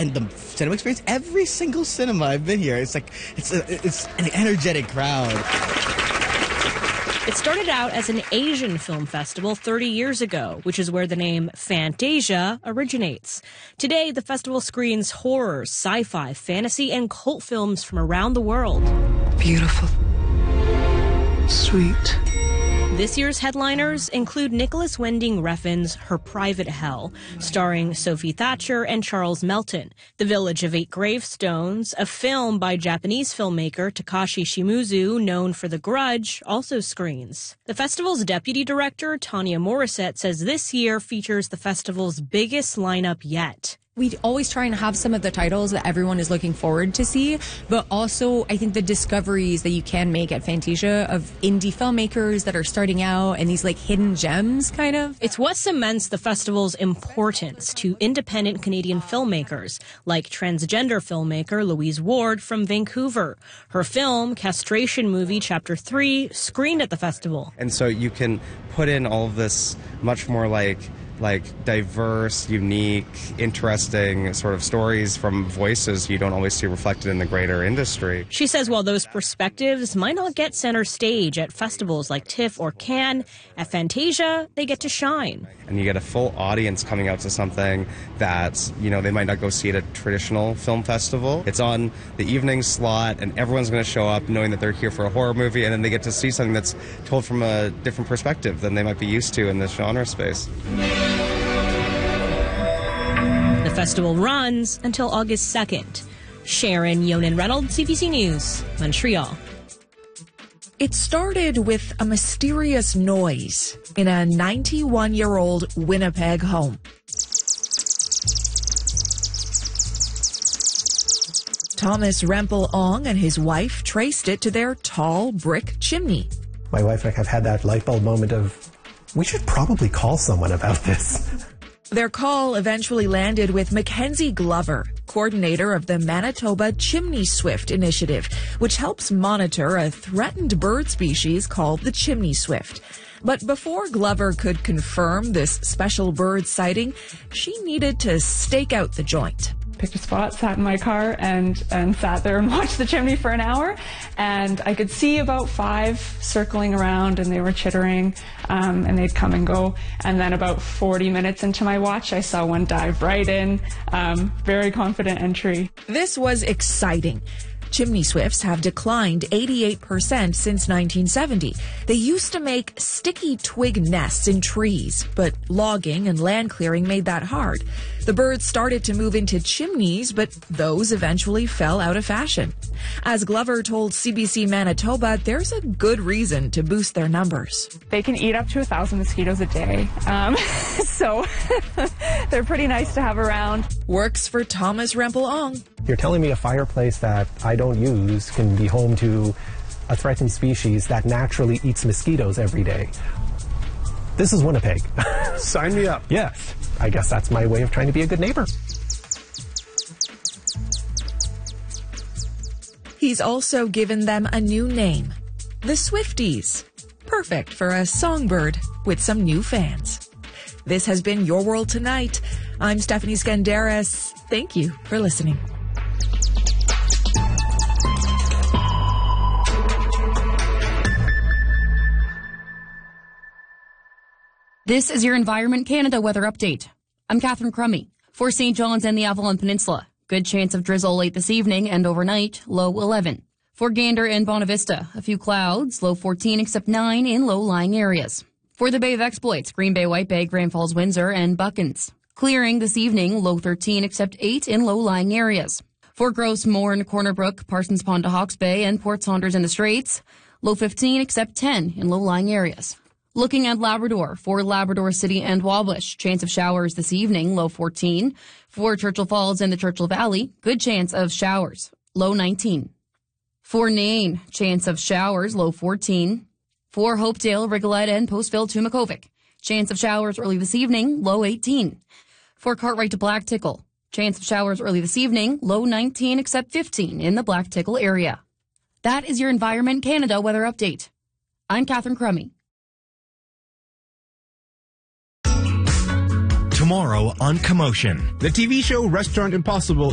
and the cinema experience, every single cinema I've been here, it's like, it's an energetic crowd. It started out as an Asian film festival 30 years ago, which is where the name Fantasia originates. Today, the festival screens horror, sci-fi, fantasy, and cult films from around the world. Beautiful. Sweet. This year's headliners include Nicholas Winding Refn's Her Private Hell, starring Sophie Thatcher and Charles Melton. The Village of Eight Gravestones, a film by Japanese filmmaker Takashi Shimizu, known for The Grudge, also screens. The festival's deputy director, Tanya Morissette, says this year features the festival's biggest lineup yet. We always try and have some of the titles that everyone is looking forward to see, but also I think the discoveries that you can make at Fantasia of indie filmmakers that are starting out and these like hidden gems kind of. It's what cements the festival's importance to independent Canadian filmmakers, like transgender filmmaker Louise Ward from Vancouver. Her film, Castration Movie Chapter 3, screened at the festival. And so you can put in all of this much more like diverse, unique, interesting sort of stories from voices you don't always see reflected in the greater industry. She says while those perspectives might not get center stage at festivals like TIFF or Cannes, at Fantasia, they get to shine. And you get a full audience coming out to something that, you know, they might not go see at a traditional film festival. It's on the evening slot, and everyone's going to show up knowing that they're here for a horror movie, and then they get to see something that's told from a different perspective than they might be used to in this genre space. The festival runs until August 2nd. Sharon Yonan-Reynolds, CBC News, Montreal. It started with a mysterious noise in a 91-year-old Winnipeg home. Thomas Rempel-Ong and his wife traced it to their tall brick chimney. My wife and I have had that light bulb moment of, we should probably call someone about this. Their call eventually landed with Mackenzie Glover, coordinator of the Manitoba Chimney Swift Initiative, which helps monitor a threatened bird species called the chimney swift. But before Glover could confirm this special bird sighting, she needed to stake out the joint. Picked a spot, sat in my car, and sat there and watched the chimney for an hour. And I could see about 5 circling around, and they were chittering, and they'd come and go. And then about 40 minutes into my watch, I saw one dive right in. Very confident entry. This was exciting. Chimney swifts have declined 88% since 1970. They used to make sticky twig nests in trees, but logging and land clearing made that hard. The birds started to move into chimneys, but those eventually fell out of fashion. As Glover told CBC Manitoba, there's a good reason to boost their numbers. They can eat up to 1,000 mosquitoes a day, so they're pretty nice to have around. Works for Thomas Rempel-Ong. You're telling me a fireplace that I don't use can be home to a threatened species that naturally eats mosquitoes every day. This is Winnipeg. Sign me up. Yes. I guess that's my way of trying to be a good neighbor. He's also given them a new name, the Swifties. Perfect for a songbird with some new fans. This has been Your World Tonight. I'm Stephanie Skandaris. Thank you for listening. This is your Environment Canada weather update. I'm Catherine Crummy. For St. John's and the Avalon Peninsula, good chance of drizzle late this evening and overnight, low 11. For Gander and Bonavista, a few clouds, low 14 except 9 in low-lying areas. For the Bay of Exploits, Green Bay, White Bay, Grand Falls, Windsor, and Buckens. Clearing this evening, low 13 except 8 in low-lying areas. For Gross Moor and Corner Brook, Parsons Pond to Hawke's Bay, and Port Saunders and the Straits, low 15 except 10 in low-lying areas. Looking at Labrador, for Labrador City and Wabush, chance of showers this evening, low 14. For Churchill Falls and the Churchill Valley, good chance of showers, low 19. For Nain, chance of showers, low 14. For Hopedale, Rigolette, and Postville to Makovic, chance of showers early this evening, low 18. For Cartwright to Black Tickle, chance of showers early this evening, low 19 except 15 in the Black Tickle area. That is your Environment Canada weather update. I'm Catherine Crummy. Tomorrow on Commotion. The TV show Restaurant Impossible